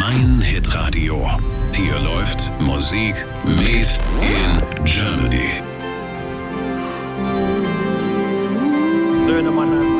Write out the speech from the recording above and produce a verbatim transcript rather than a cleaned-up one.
Mein Hitradio. Hier läuft Musik made in Germany. Söhne meiner